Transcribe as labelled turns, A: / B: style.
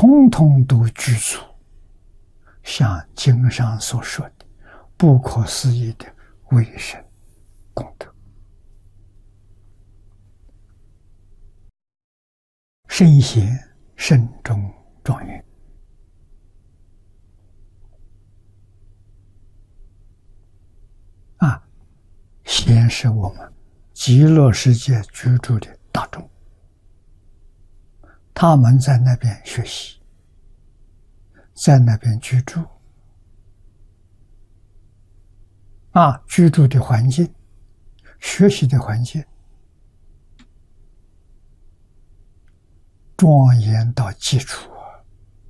A: 通通都具足像经上所说的不可思议的威神功德。圣贤慎终状元贤是我们极乐世界居住的大众，他们在那边学习，在那边居住，居住的环境，学习的环境，庄严到基础。